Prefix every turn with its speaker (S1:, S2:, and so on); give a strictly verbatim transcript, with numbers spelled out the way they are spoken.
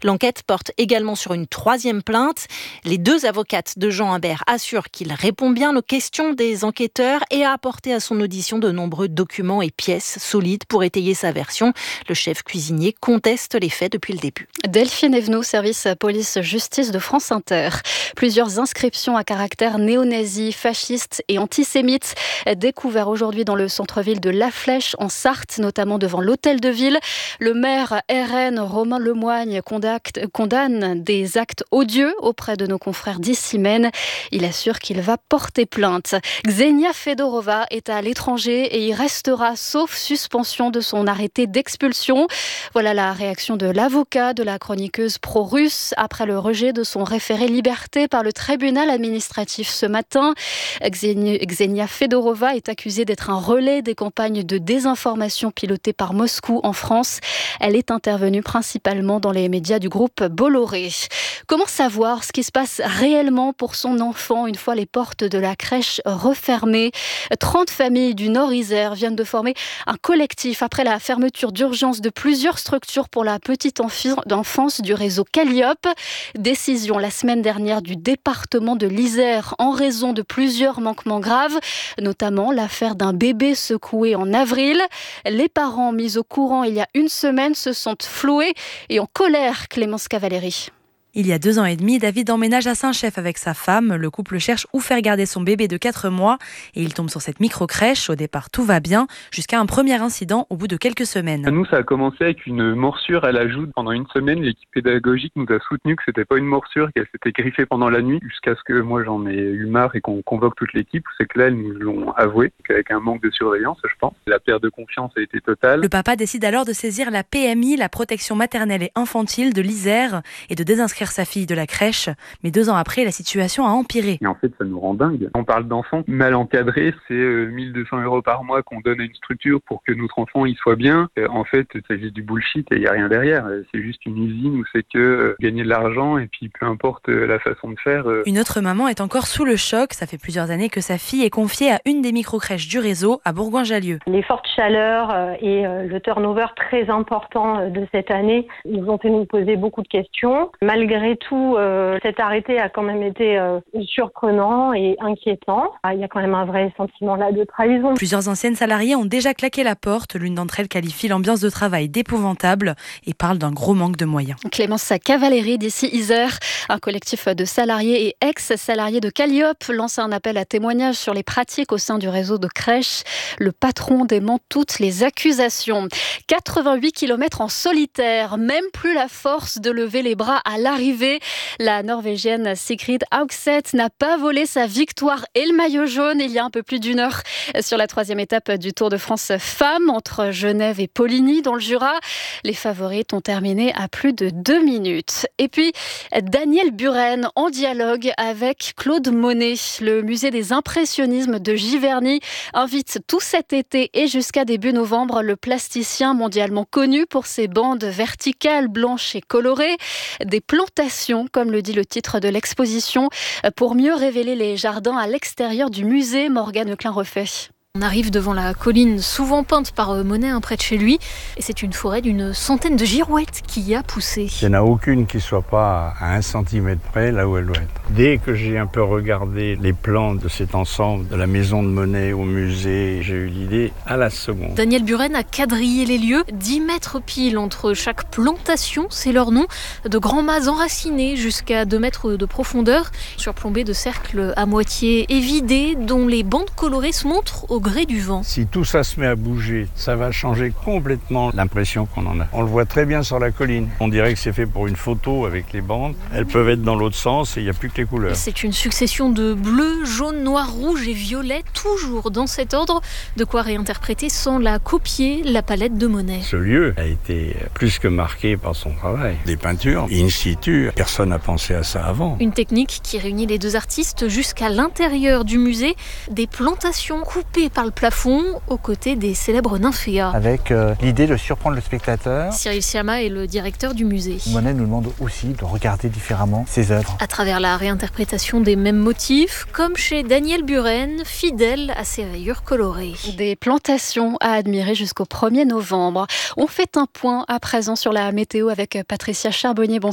S1: L'enquête porte également sur une troisième plainte. Les deux avocates de Jean Imbert assurent qu'il répond bien aux questions des enquêteurs et a apporté à son audition de nombreux documents et pièces solides pour étayer sa version. Le chef cuisinier conteste les faits depuis le début.
S2: Delphine Evenou, service police-justice de France Inter. Plusieurs inscriptions à caractère néo-nazi, fasciste et antisémite découvertes aujourd'hui dans le centre-ville de La Flèche en Sarthe, notamment devant l'hôtel de ville. Le maire R N Romain Lemoigne condamne des actes odieux auprès de nos confrères d'Issy-Maine. Il assure qu'il va porter plainte. Ksenia Fedorova est à l'étranger et y restera sauf suspension de son arrêté d'expulsion. Voilà la réaction de l'avocat de la chroniqueuse pro-russe après le rejet de son référé liberté par le tribunal administratif ce matin. Ksenia Fedorova est accusée d'être un relais des campagnes de désinformation pilotées par Moscou en France. Elle est intervenue principalement dans les médias du groupe Bolloré. Comment savoir ce qui se passe réellement pour son enfant une fois les portes de la crèche refermées ? trente familles du Nord-Isère viennent de former un collectif après la fermeture d'urgence de plusieurs structures pour la petite enfance du réseau Calliope. Décision la semaine dernière du département de l'Isère en raison de plusieurs manquements graves, notamment l'affaire d'un bébé secoué en avril. Les parents mis au courant il y a une semaine se sentent floués et en colère. Clémence Cavalieri.
S3: Il y a deux ans et demi, David emménage à Saint-Chef avec sa femme. Le couple cherche où faire garder son bébé de quatre mois et il tombe sur cette micro-crèche. Au départ, tout va bien, jusqu'à un premier incident au bout de quelques semaines.
S4: Nous, ça a commencé avec une morsure à la joue. Pendant une semaine, l'équipe pédagogique nous a soutenu que c'était pas une morsure, qu'elle s'était griffée pendant la nuit, jusqu'à ce que moi j'en ai eu marre et qu'on convoque toute l'équipe. C'est que là, elles nous l'ont avoué, qu'avec un manque de surveillance, je pense. La perte de confiance a été totale.
S3: Le papa décide alors de saisir la P M I, la protection maternelle et infantile de l'Isère, et de désinscrire sa fille de la crèche. Mais deux ans après, la situation a empiré.
S4: Et en fait, ça nous rend dingue. On parle d'enfants mal encadrés, c'est euh, mille deux cents euros par mois qu'on donne à une structure pour que notre enfant il soit bien. Euh, en fait, c'est juste du bullshit et il n'y a rien derrière. C'est juste une usine où c'est que euh, gagner de l'argent et puis peu importe euh, la façon de faire. Euh...
S3: Une autre maman est encore sous le choc. Ça fait plusieurs années que sa fille est confiée à une des micro-crèches du réseau à Bourgoin-Jallieu.
S5: Les fortes chaleurs euh, et euh, le turnover très important euh, de cette année nous ont fait nous poser beaucoup de questions. Malgré tout, euh, cet arrêté a quand même été euh, surprenant et inquiétant. Il y a quand même un vrai sentiment là de trahison.
S3: Plusieurs anciennes salariées ont déjà claqué la porte. L'une d'entre elles qualifie l'ambiance de travail d'épouvantable et parle d'un gros manque de moyens.
S2: Clémence Cavalieri d'ici Isère, un collectif de salariés et ex-salariés de Calliope lance un appel à témoignage sur les pratiques au sein du réseau de crèches. Le patron dément toutes les accusations. quatre-vingt-huit kilomètres en solitaire, même plus la force de lever les bras à l'arrivée. La Norvégienne Sigrid Haugseth n'a pas volé sa victoire et le maillot jaune il y a un peu plus d'une heure sur la troisième étape du Tour de France femmes entre Genève et Poligny dans le Jura. Les favorites ont terminé à plus de deux minutes. Et puis Daniel Buren en dialogue avec Claude Monet. Le musée des impressionnismes de Giverny invite tout cet été et jusqu'à début novembre le plasticien mondialement connu pour ses bandes verticales blanches et colorées, des plantations comme le dit le titre de l'exposition, pour mieux révéler les jardins à l'extérieur du musée. Morgane Klein-Refait.
S6: On arrive devant la colline souvent peinte par Monet, hein, près de chez lui, et c'est une forêt d'une centaine de girouettes qui y a poussé.
S7: Il n'y en a aucune qui ne soit pas à un centimètre près, là où elle doit être. Dès que j'ai un peu regardé les plans de cet ensemble, de la maison de Monet au musée, j'ai eu l'idée à la seconde.
S6: Daniel Buren a quadrillé les lieux, dix mètres pile entre chaque plantation, c'est leur nom, de grands mâts enracinés jusqu'à deux mètres de profondeur, surplombés de cercles à moitié évidés, dont les bandes colorées se montrent au gré du vent.
S7: Si tout ça se met à bouger, ça va changer complètement l'impression qu'on en a. On le voit très bien sur la colline. On dirait que c'est fait pour une photo avec les bandes. Elles peuvent être dans l'autre sens et il n'y a plus que les couleurs.
S6: C'est une succession de bleu, jaune, noir, rouge et violet, toujours dans cet ordre. De quoi réinterpréter sans la copier, la palette de Monet.
S7: Ce lieu a été plus que marqué par son travail. Des peintures in situ, personne n'a pensé à ça avant.
S6: Une technique qui réunit les deux artistes jusqu'à l'intérieur du musée. Des plantations coupées par le plafond, aux côtés des célèbres nymphéas.
S8: Avec euh, l'idée de surprendre le spectateur.
S6: Cyril Siama est le directeur du musée.
S8: Monet nous demande aussi de regarder différemment ses œuvres.
S6: À travers la réinterprétation des mêmes motifs, comme chez Daniel Buren, fidèle à ses rayures colorées.
S2: Des plantations à admirer jusqu'au premier novembre. On fait un point à présent sur la météo avec Patricia Charbonnier. Bon